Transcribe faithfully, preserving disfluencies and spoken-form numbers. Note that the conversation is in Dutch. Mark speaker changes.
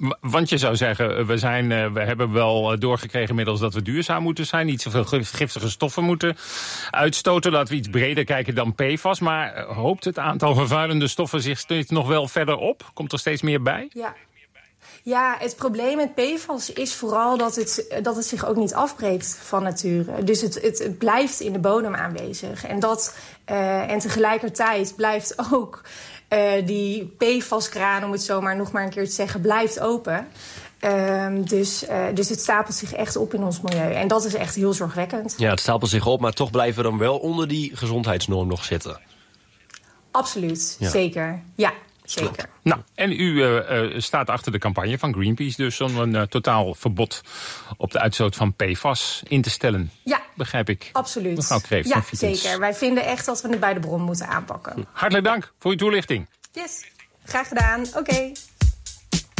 Speaker 1: Want je zou zeggen, we, zijn, we hebben wel doorgekregen inmiddels dat we duurzaam moeten zijn. Niet zoveel giftige stoffen moeten uitstoten. Laten we iets breder kijken dan P F A S. Maar hoopt het aantal vervuilende stoffen zich steeds nog wel verder op? Komt er steeds meer bij?
Speaker 2: Ja. Ja, het probleem met P F A S is vooral dat het, dat het zich ook niet afbreekt van nature. Dus het, het, het blijft in de bodem aanwezig. En, dat, uh, en tegelijkertijd blijft ook uh, die P F A S-kraan, om het zo maar nog maar een keer te zeggen, blijft open. Uh, dus, uh, dus het stapelt zich echt op in ons milieu. En dat is echt heel zorgwekkend.
Speaker 3: Ja, het stapelt zich op, maar toch blijven we dan wel onder die gezondheidsnorm nog zitten.
Speaker 2: Absoluut, ja. Zeker. Ja. Zeker.
Speaker 1: Nou, en u uh, uh, staat achter de campagne van Greenpeace dus om een uh, totaal verbod op de uitstoot van P F A S in te stellen.
Speaker 2: Ja,
Speaker 1: begrijp ik.
Speaker 2: Absoluut.
Speaker 1: Mevrouw Kreeft
Speaker 2: ja,
Speaker 1: van Vitens.
Speaker 2: Zeker. Wij vinden echt dat we het bij de bron moeten aanpakken.
Speaker 1: Hartelijk dank voor uw toelichting.
Speaker 2: Yes, graag gedaan. Oké. Okay.